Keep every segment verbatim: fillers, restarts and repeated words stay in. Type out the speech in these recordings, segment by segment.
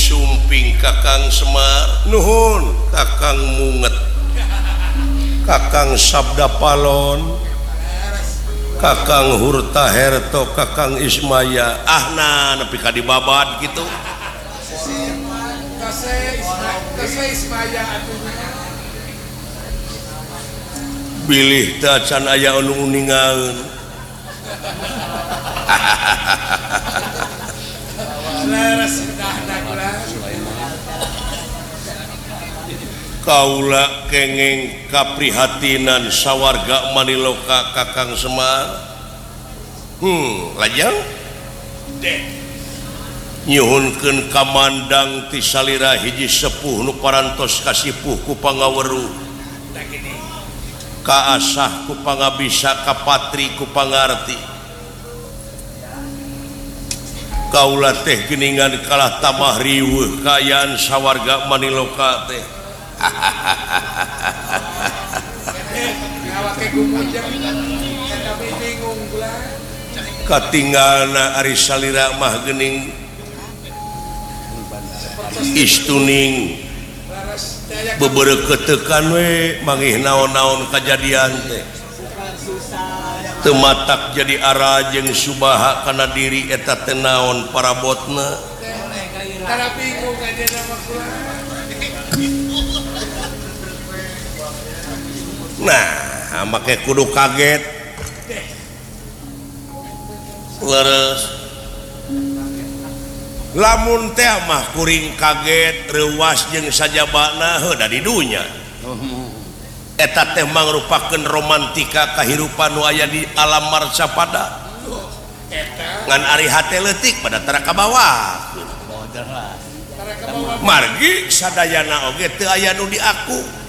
sumping Kakang Semar nuhun Kakang Munget Kakang Sabda Palon Kakang Hurta Herto Kakang Ismaya ahna nepi ka dibabad gitu bilih teh can aya anu uningaeun kaula kenging kaprihatinan sawarga Maniloka Kakang Semar hmm lajang nyuhunkeun kamandang ti salira hiji sepuh nu parantos kasipuh ku pangaweruh kaasah ku pangabisa kapatri ku pangarti kaula teh geuningan kalah tamah riweuh kaayaan sawarga Maniloka teh katinggalna ari salira mah geuning istuning bebereu ketekan we mangih naon-naon kajadian teh teu matak jadi arajeng subaha kana diri eta teh naon parabotna tara bingung ajeuna mah kula. Nah, make kudu kaget leres lamun teh mah kuring kaget reuwas jeung sajabana heuh da di dunya eta teh mangrupakeun romantika kahirupan nu aya di alam marcapada ngan ari hate leutik pada tara kabawah margi sadayana oge teu aya nu diaku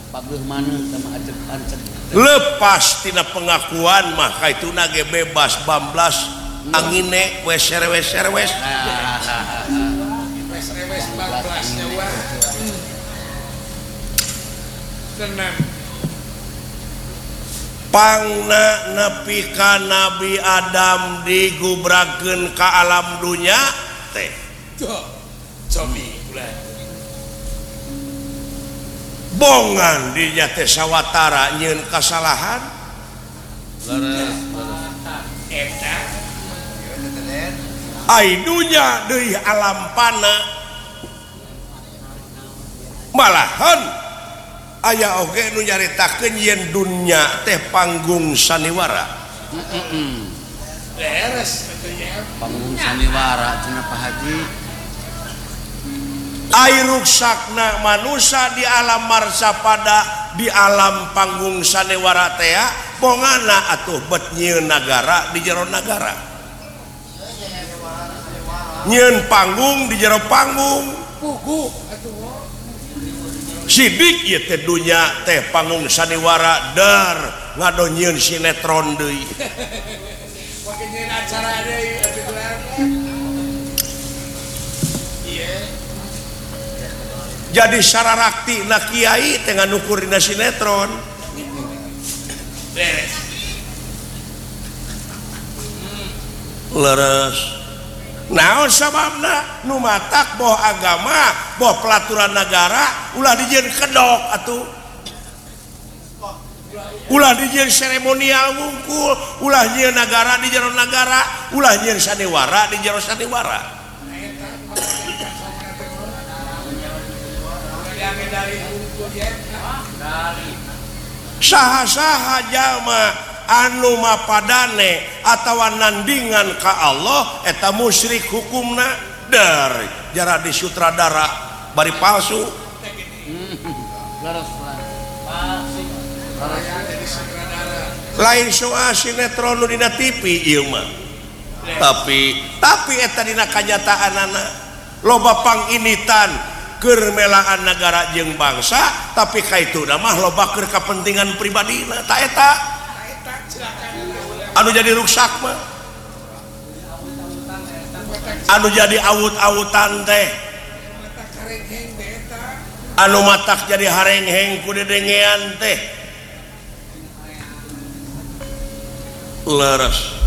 lepas tina pengakuan mah kaituna ge bebas bamblas angine weser weser wes wes bamblas nyawa tenang pangna nepi ka Nabi Adam digubrakeun ka alam dunya teh cobi bongan dinya teh sawatara nyieun kasalahan ai dunya deui alam pana malahan aya oge nu nyaritakeun yen dunya teh panggung saniwara beres panggung saniwara cenah Pak Haji ai ruksakna manusia di alam marcapada di alam panggung sanewara teh bongana atuh bet nyieun nagara di jero nagara nyieun panggung di jero panggung pugu atuh sidik ieu teh dunya teh panggung sanewara dar ngado nyieun sinetron deui make nyieun acara deui atuh jadi sararakti na kiai tengah nukur dina sinetron beres leres naon sababna nu matak boh agama boh pelaturan negara ulah dijieun kedok atuh ulah dijieun seremonial wungkul ulah nyieun nagara di jero nagara ulah nyieun sanewara di jero sanewara saha-saha jalma anu mapadane atawa nandingan ka Allah eta musyrik hukumna dari jara di sutradara bari palsu lain soal sinetron nu dina T V ieu mah tapi tapi eta dina kanyataanana loba panginitan keur melaan negara jeung bangsa tapi kaituna mah loba keur kepentingan pribadina ta eta anu jadi ruksak mah anu jadi awut-awutan teh anu matak jadi harengheng ku dedengean teh leres